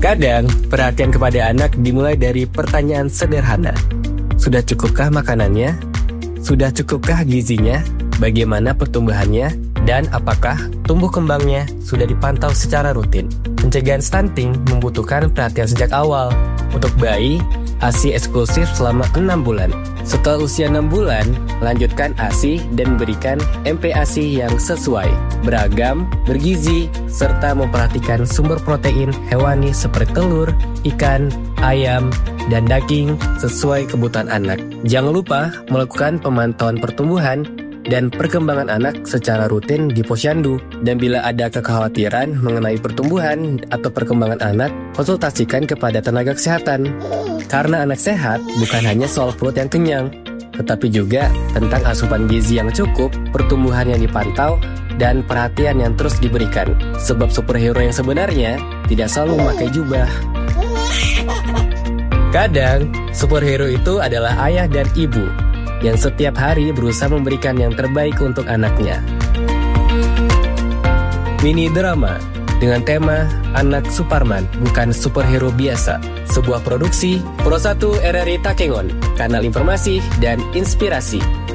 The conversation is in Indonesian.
Kadang, perhatian kepada anak dimulai dari pertanyaan sederhana. Sudah cukupkah makanannya? Sudah cukupkah gizinya? Bagaimana pertumbuhannya? Dan apakah tumbuh kembangnya sudah dipantau secara rutin? Pencegahan stunting membutuhkan perhatian sejak awal. Untuk bayi, ASI eksklusif selama 6 bulan. Setelah usia 6 bulan, lanjutkan ASI dan berikan MPASI yang sesuai, beragam, bergizi, serta memperhatikan sumber protein hewani seperti telur, ikan, ayam, dan daging sesuai kebutuhan anak. Jangan lupa melakukan pemantauan pertumbuhan dan perkembangan anak secara rutin di posyandu. Dan bila ada kekhawatiran mengenai pertumbuhan atau perkembangan anak, konsultasikan kepada tenaga kesehatan. Karena anak sehat bukan hanya soal perut yang kenyang, tetapi juga tentang asupan gizi yang cukup, pertumbuhan yang dipantau, dan perhatian yang terus diberikan. Sebab superhero yang sebenarnya tidak selalu memakai jubah. Kadang, superhero itu adalah ayah dan ibu yang setiap hari berusaha memberikan yang terbaik untuk anaknya. Mini drama dengan tema Anak Suparman Bukan Superhero Biasa. Sebuah produksi Pro 1 RRI Takengon, kanal informasi dan inspirasi.